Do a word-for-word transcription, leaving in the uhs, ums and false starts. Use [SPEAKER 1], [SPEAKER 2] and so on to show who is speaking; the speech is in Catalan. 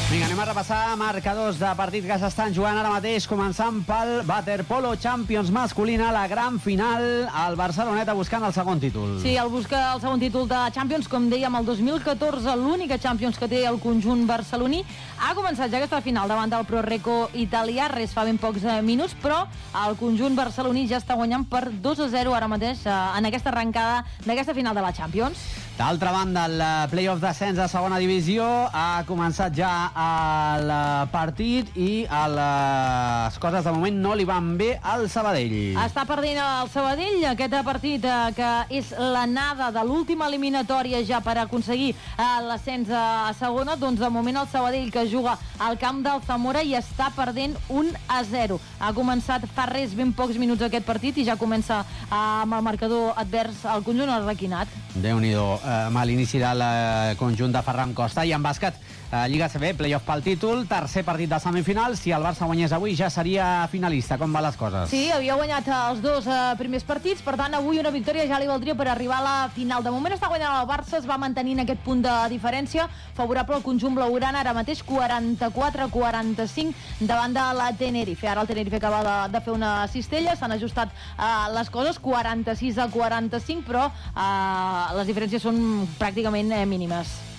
[SPEAKER 1] Vinga, anem a repassar marcadors de partits que s'estan jugant ara mateix, començant pel Waterpolo Champions masculina, la gran final, el Barceloneta buscant el segon títol.
[SPEAKER 2] Sí, el busca el segon títol de Champions, com dèiem, el dos mil catorze, l'única Champions que té el conjunt barceloní. Ha començat ja aquesta final davant del Proreco italià, res fa ben pocs minuts, però el conjunt barceloní ja està guanyant per dos a zero ara mateix en aquesta arrencada d'aquesta final de la Champions.
[SPEAKER 1] D'altra banda, el play-off d'ascens a segona divisió ha començat ja el partit i les coses de moment no li van bé al Sabadell.
[SPEAKER 2] Està perdent el Sabadell, aquest partit que és l'anada de l'última eliminatòria ja per aconseguir l'ascens a segona, doncs de moment el Sabadell, que juga al camp del Zamora, i està perdent un a zero. Ha començat fa res ben pocs minuts aquest partit i ja comença amb el marcador advers al conjunt arlequinat.
[SPEAKER 1] Déu-n'hi-do, amb l'inici del conjunt de Ferran Costa. I en bàsquet, Lliga A C B, play-off pel títol, tercer partit de semifinals. Si el Barça guanyés avui ja seria finalista. Com van les coses?
[SPEAKER 2] Sí, havia guanyat els dos eh, primers partits, per tant avui una victòria ja li valdria per arribar a la final. De moment està guanyant el Barça, es va mantenint aquest punt de diferència favorable al conjunt blaugrana, ara mateix quaranta-quatre a quaranta-cinc davant de la Tenerife. Ara el Tenerife acaba de, de fer una cistella, s'han ajustat eh, les coses, quaranta-sis a quaranta-cinc, però eh, les diferències són pràcticament eh, mínimes.